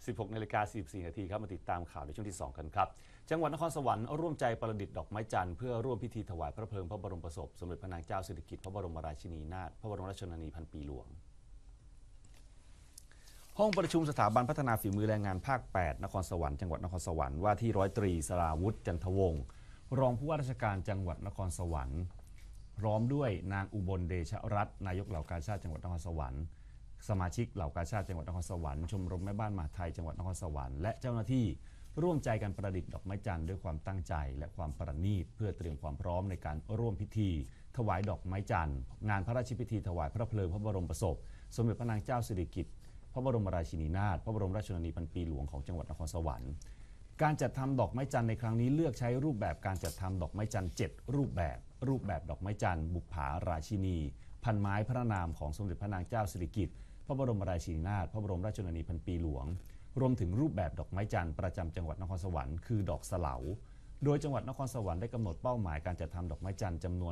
16:44 น.ครับมาติดตามข่าวในช่วงที่ 2 กันครับจังหวัดนครสวรรค์ร่วมใจประดิษฐ์ดอกไม้จันทร์เพื่อร่วมพิธีถวายพระเพลิงพระบรมศพสมเด็จพระนางเจ้าสิริกิติ์พระบรมราชินีนาถพระบรมราชชนนีพันปีหลวงห้องประชุมสถาบันพัฒนาฝีมือแรงงานภาค 8 นครสวรรค์จังหวัดนครสวรรค์ว่าที่ร้อยตรีสราวุฒิจันทวงศ์รองผู้ว่าราชการจังหวัดนครสวรรค์พร้อมด้วยนางอุบลเดชรัตน์นายกเหล่ากาชาดจังหวัดนครสวรรค์สมาชิกเหล่ากาชาดจังหวัดนครสวรรค์ชมรมแม่บ้านมหาไทยจังหวัดนครสวรรค์และเจ้าหน้าที่ร่วมใจกันประดิษฐ์ดอกไม้จันทร์ด้วยความตั้งใจและความประณีตเพื่อเตรียมความพร้อมในการร่วมพิธีถวายดอกไม้จันทร์งานพระราชพิธีถวายพระเพลิงพระบรมศพสมเด็จพระนางเจ้าสิริกิติ์พระบรมราชินีนาถพระบรมราชชนนีพันปีหลวงของจังหวัดนครสวรรค์การจัดทำดอกไม้จันทร์ในครั้งนี้เลือกใช้รูปแบบการจัดทำดอกไม้จันทร์7รูปแบบดอกไม้จันทร์บุปผาราชินีพันไม้พระนามของสมเด็จพระนางเจ้าสิริกิติ์พระบรมราชินีนาถพระบรมราชชนนีพันปีหลวงรวมถึงรูปแบบดอกไม้จันทร์ประจำจังหวัดนครสวรรค์คือดอกสะเหลาโดยจังหวัดนครสวรรค์ได้กำหนดเป้าหมายการจัดทำดอกไม้จันทร์จำนวน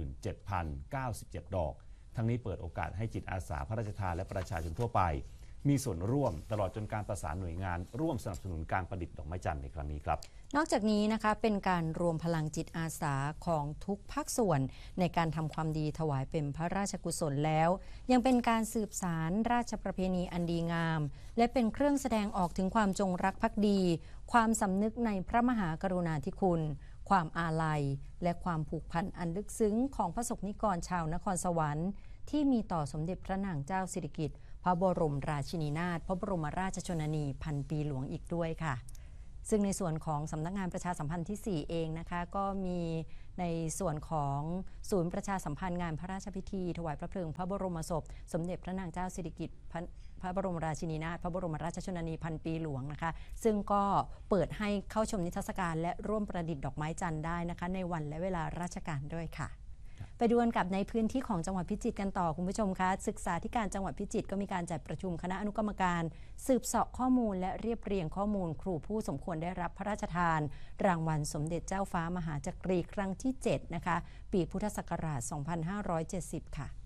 67,097 ดอกทั้งนี้เปิดโอกาสให้จิตอาสาพระราชทานและประชาชนทั่วไปมีส่วนร่วมตลอดจนการประสานหน่วยงานร่วมสนับสนุนการประดิษฐ์ดอกไม้จันทร์ในครั้งนี้ครับนอกจากนี้นะคะเป็นการรวมพลังจิตอาสาของทุกภาคส่วนในการทำความดีถวายเป็นพระราชกุศลแล้วยังเป็นการสืบสานราชประเพณีอันดีงามและเป็นเครื่องแสดงออกถึงความจงรักภักดีความสำนึกในพระมหากรุณาธิคุณความอาลัยและความผูกพันอันลึกซึ้งของประสบนิกรชาวนครสวรรค์ที่มีต่อสมเด็จพระนางเจ้าสิริกิติ์พระบรมราชินีนาถพระบรมราชชนนีพันปีหลวงอีกด้วยค่ะซึ่งในส่วนของสำนักงานประชาสัมพันธ์ที่ 4 เองนะคะก็มีในส่วนของศูนย์ประชาสัมพันธ์งานพระราชพิธีถวายพระเพลิงพระบรมศพสมเด็จพระนางเจ้าสิริกิติ์พระบรมราชินีนาถพระบรมราชชนนีพันปีหลวงนะคะซึ่งก็เปิดให้เข้าชมนิทรรศการและร่วมประดิษฐ์ดอกไม้จันทร์ได้นะคะในวันและเวลาราชการด้วยค่ะไปดูกันกับในพื้นที่ของจังหวัดพิจิตรกันต่อคุณผู้ชมคะศึกษาธิการจังหวัดพิจิตรก็มีการจัดประชุมคณะอนุกรรมการสืบเสาะข้อมูลและเรียบเรียงข้อมูลครูผู้สมควรได้รับพระราชทานรางวัลสมเด็จเจ้าฟ้ามหาจักรีครั้งที่7นะคะปีพุทธศักราช 2570 ค่ะ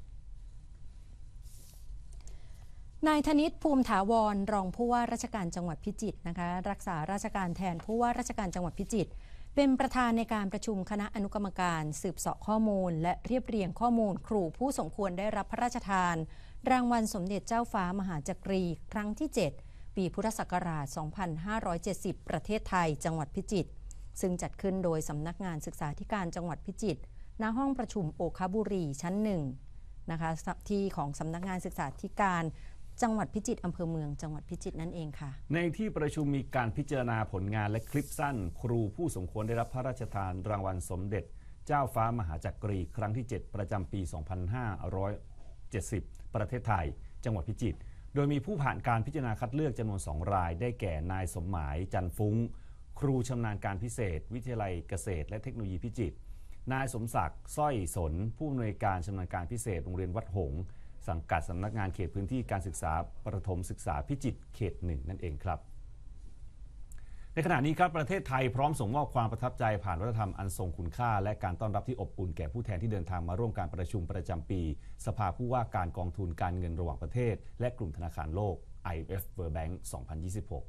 นายธนิตภูมิถาวรรองผู้ว่าราชการจังหวัดพิจิตรนะคะรักษาราชการแทนผู้ว่าราชการจังหวัดพิจิตรเป็นประธานในการประชุมคณะอนุกรรมการสืบเสาะข้อมูลและเรียบเรียงข้อมูลครูผู้สมควรได้รับพระราชทานรางวัลสมเด็จเจ้าฟ้ามหาจักรีครั้งที่7ปีพุทธศักราช 2570 ประเทศไทยจังหวัดพิจิตรซึ่งจัดขึ้นโดยสำนักงานศึกษาธิการจังหวัดพิจิตรณห้องประชุมโอคาบุรีชั้น1นะคะที่ของสำนักงานศึกษาธิการจังหวัดพิจิตรอำเภอเมืองจังหวัดพิจิตรนั่นเองค่ะในที่ประชุมมีการพิจารณาผลงานและคลิปสั้นครูผู้สมควรได้รับพระราชทานรางวัลสมเด็จเจ้าฟ้ามหาจักรีครั้งที่7ประจำปี 2570 ประเทศไทยจังหวัดพิจิตรโดยมีผู้ผ่านการพิจารณาคัดเลือกจำนวน2 รายได้แก่นายสมหมายจันฟุ้งครูชำนาญการพิเศษวิทยาลัยเกษตรและเทคโนโลยีพิจิตรนายสมศักดิ์สร้อยสนผู้อำนวยการชำนาญการพิเศษโรงเรียนวัดหงส์สังกัดสำนักงานเขตพื้นที่การศึกษาประถมศึกษาพิจิตรเขต1นั่นเองครับในขณะนี้ครับประเทศไทยพร้อมส่งมอบความประทับใจผ่านวัฒนธรรมอันทรงคุณค่าและการต้อนรับที่อบอุ่นแก่ผู้แทนที่เดินทางมาร่วมการประชุมประจำปีสภาผู้ว่าการกองทุนการเงินระหว่างประเทศและกลุ่มธนาคารโลก IMF World Bank 2026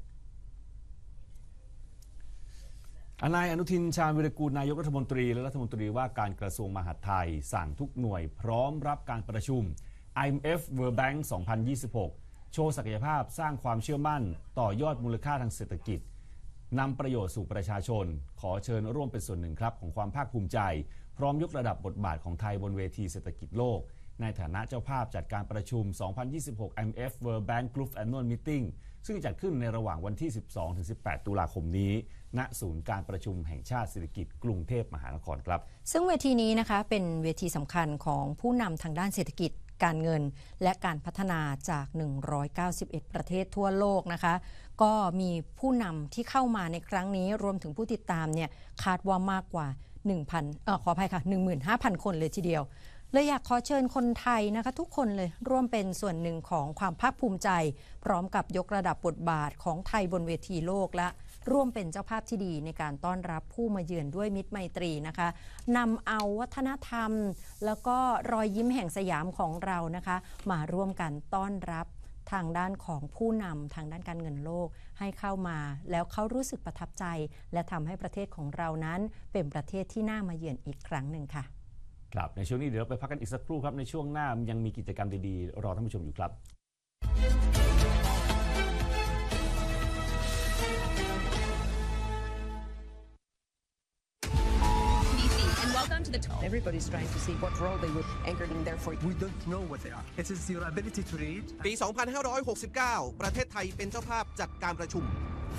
นายอนุทินชาญวิรากูลนายกรัฐมนตรีและรัฐมนตรีว่าการกระทรวงมหาดไทยสั่งทุกหน่วยพร้อมรับการประชุม IMF World Bank 2026 โชว์ศักยภาพสร้างความเชื่อมั่นต่อยอดมูลค่าทางเศรษฐกิจนำประโยชน์สู่ประชาชนขอเชิญร่วมเป็นส่วนหนึ่งครับของความภาคภูมิใจพร้อมยกระดับบทบาทของไทยบนเวทีเศรษฐกิจโลกในฐานะเจ้าภาพจัดการประชุม 2026 IMF World Bank Group Annual Meeting ซึ่งจัดขึ้นในระหว่างวันที่ 12-18 ตุลาคมนี้ณศูนย์การประชุมแห่งชาติเศรษฐกิจกรุงเทพมหานครครับซึ่งเวทีนี้นะคะเป็นเวทีสำคัญของผู้นำทางด้านเศรษฐกิจการเงินและการพัฒนาจาก191ประเทศทั่วโลกนะคะก็มีผู้นำที่เข้ามาในครั้งนี้รวมถึงผู้ติดตามเนี่ยคาดว่ามากกว่า ขออภัยค่ะ 15,000 คนเลยทีเดียวเลยอยากขอเชิญคนไทยนะคะทุกคนเลยร่วมเป็นส่วนหนึ่งของความภาคภูมิใจพร้อมกับยกระดับบทบาทของไทยบนเวทีโลกและร่วมเป็นเจ้าภาพที่ดีในการต้อนรับผู้มาเยือนด้วยมิตรไมตรีนะคะนำเอาวัฒนธรรมแล้วก็รอยยิ้มแห่งสยามของเรานะคะมาร่วมกันต้อนรับทางด้านของผู้นำทางด้านการเงินโลกให้เข้ามาแล้วเขารู้สึกประทับใจและทำให้ประเทศของเรานั้นเป็นประเทศที่น่ามาเยือนอีกครั้งหนึ่งค่ะครับในช่วงนี้เดี๋ยวเราไปพักกันอีกสักครู่ครับในช่วงหน้ายังมีกิจกรรมดีๆรอท่านผู้ชมอยู่ครับ Welcome to the talk. Everybody's trying to see what role they would anchor in there for. We don't know what they are. It is your ability to read. ปี 2569 ประเทศไทยเป็นเจ้าภาพจัดการประชุม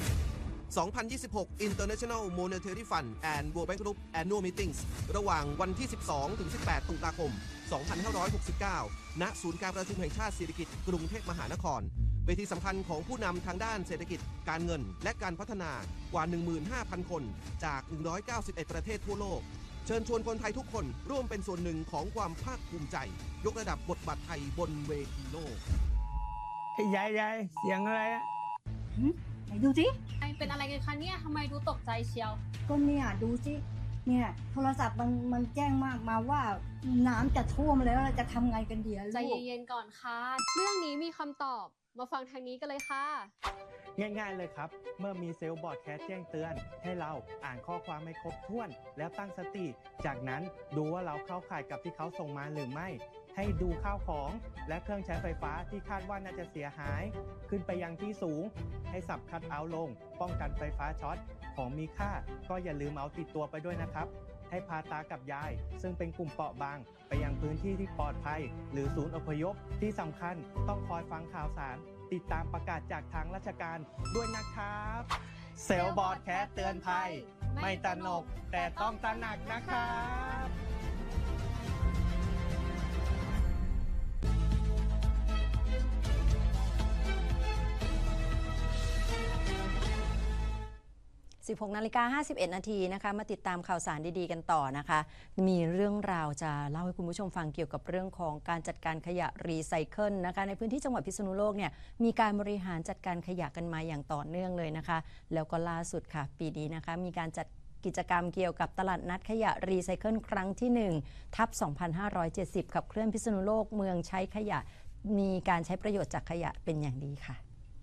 2026 International Monetary Fund and World Bank Group Annual Meetings ระหว่างวันที่ 12 ถึง 18 ตุลาคม 2569 ณ ศูนย์การประชุมแห่งชาติสิริกิติ์กรุงเทพมหานคร เวทีสำคัญของผู้นำทางด้านเศรษฐกิจ การเงิน และการพัฒนากว่า 15,000 คนจาก 191 ประเทศทั่วโลก เชิญชวนคนไทยทุกคนร่วมเป็นส่วนหนึ่งของความภาคภูมิใจยกระดับบทบาทไทยบนเวทีโลกยายเสียงอะไรอะไหนดูสิเป็นอะไรกันคะเนี่ยทำไมดูตกใจเชียวก็เนี่ยดูสิเนี่ยโทรศัพท์มันแจ้งมาว่าน้ำจะท่วมแล้วเราจะทำไงกันดีใจเย็นๆก่อนค่ะเรื่องนี้มีคำตอบมาฟังทางนี้กันเลยค่ะง่ายๆเลยครับเมื่อมีเซลล์บอร์ดแคสแจ้งเตือนให้เราอ่านข้อความให้ครบถ้วนแล้วตั้งสติจากนั้นดูว่าเราเข้าข่ายกับที่เขาส่งมาหรือไม่ให้ดูข้าวของและเครื่องใช้ไฟฟ้าที่คาดว่าน่าจะเสียหายขึ้นไปยังที่สูงให้สับคัทเอาท์ลงป้องกันไฟฟ้าช็อตของมีค่าก็อย่าลืมเอาติดตัวไปด้วยนะครับให้พาตากับยายซึ่งเป็นกลุ่มเปราะบางไปยังพื้นที่ที่ปลอดภัยหรือศูนย์อพยพที่สำคัญต้องคอยฟังข่าวสารติดตามประกาศจากทางราชการด้วยนะครับเซลล์บอร์ดแคสเตือนภัยไม่ตระหนกแต่ต้องตระหนักนะครับ 16:51 นาทีนะคะมาติดตามข่าวสารดีๆกันต่อนะคะมีเรื่องราวจะเล่าให้คุณผู้ชมฟังเกี่ยวกับเรื่องของการจัดการขยะรีไซเคิลนะคะในพื้นที่จังหวัดพิษณุโลกเนี่ยมีการบริหารจัดการขยะกันมาอย่างต่อเนื่องเลยนะคะแล้วก็ล่าสุดค่ะปีนี้นะคะมีการจัดกิจกรรมเกี่ยวกับตลาดนัดขยะรีไซเคิลครั้งที่1/2570ขับเคลื่อนพิษณุโลกเมืองใช้ขยะมีการใช้ประโยชน์จากขยะเป็นอย่างดีค่ะ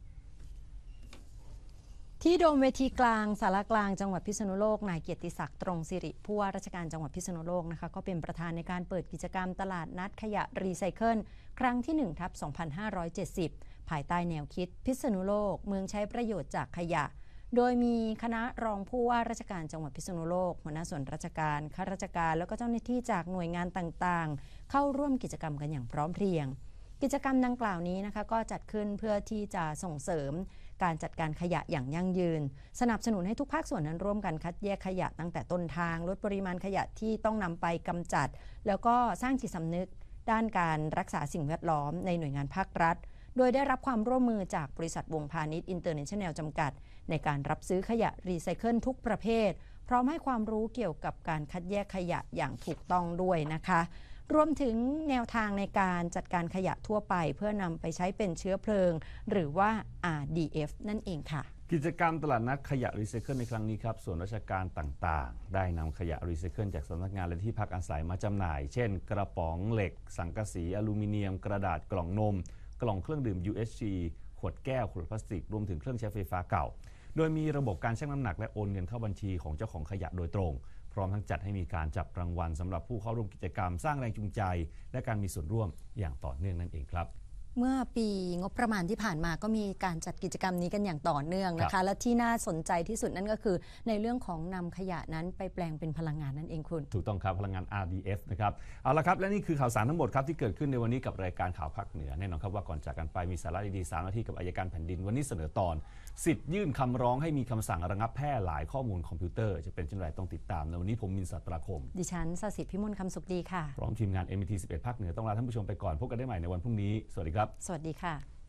ที่โดมเวทีกลางศาลากลางจังหวัดพิษณุโลกนายเกียรติศักดิ์ตรงสิริผู้ว่าราชการจังหวัดพิษณุโลกนะคะก็เป็นประธานในการเปิดกิจกรรมตลาดนัดขยะรีไซเคิลครั้งที่1/2570ภายใต้แนวคิดพิษณุโลกเมืองใช้ประโยชน์จากขยะโดยมีคณะรองผู้ว่าราชการจังหวัดพิษณุโลกหัวหน้าส่วนราชการข้าราชการแล้วก็เจ้าหน้าที่จากหน่วยงานต่างๆเข้าร่วมกิจกรรมกันอย่างพร้อมเพรียงกิจกรรมดังกล่าวนี้นะคะก็จัดขึ้นเพื่อที่จะส่งเสริมการจัดการขยะอย่างยั่งยืนสนับสนุนให้ทุกภาคส่วนนั้นร่วมกันคัดแยกขยะตั้งแต่ต้นทางลดปริมาณขยะที่ต้องนำไปกำจัดแล้วก็สร้างจิตสำนึกด้านการรักษาสิ่งแวดล้อมในหน่วยงานภาครัฐโดยได้รับความร่วมมือจากบริษัทวงพาณิชย์อินเตอร์เนชั่นแนลจำกัดในการรับซื้อขยะรีไซเคิลทุกประเภทพร้อมให้ความรู้เกี่ยวกับการคัดแยกขยะอย่างถูกต้องด้วยนะคะรวมถึงแนวทางในการจัดการขยะทั่วไปเพื่อนำไปใช้เป็นเชื้อเพลิงหรือว่า RDF นั่นเองค่ะกิจกรรมตลาดนัดขยะรีไซเคิลในครั้งนี้ครับส่วนราชการต่างๆได้นำขยะรีไซเคิลจากสำนักงานและที่พักอาศัยมาจำหน่ายเช่นกระป๋องเหล็กสังกะสีอลูมิเนียมกระดาษกล่องนมกล่องเครื่องดื่ม UHT ขวดแก้วขวดพลาสติกรวมถึงเครื่องใช้ไฟฟ้าเก่าโดยมีระบบการชั่งน้ำหนักและโอนเงินเข้าบัญชีของเจ้าของขยะโดยตรงพร้อมทั้งจัดให้มีการจับรางวัลสำหรับผู้เข้าร่วมกิจกรรมสร้างแรงจูงใจและการมีส่วนร่วมอย่างต่อเนื่องนั่นเองครับเมื่อปีงบประมาณที่ผ่านมาก็มีการจัดกิจกรรมนี้กันอย่างต่อเนื่องนะคะและที่น่าสนใจที่สุดนั่นก็คือในเรื่องของนำขยะนั้นไปแปลงเป็นพลังงานนั่นเองคุณถูกต้องครับพลังงาน RDF นะครับเอาละครับและนี่คือข่าวสารทั้งหมดครับที่เกิดขึ้นในวันนี้กับรายการข่าวภาคเหนือแน่นอนครับว่าก่อนจากกันไปมีสาระดีๆ3 นาทีกับอัยการแผ่นดินวันนี้เสนอตอนสิทธิ์ยื่นคำร้องให้มีคำสั่งระงับแพร่หลายข้อมูลคอมพิวเตอร์จะเป็นเช่นไรต้องติดตามในวันนี้ผมมินท์ สัตราคมดิฉันสศิษฐ์พิมลคำสุขดีค่ะพร้อมทีมงาน MT 11 ภาคเหนือต้องลาท่านผู้ชมไปก่อนพบกันได้ใหม่ในวันพรุ่งนี้สวัสดีครับสวัสดีค่ะ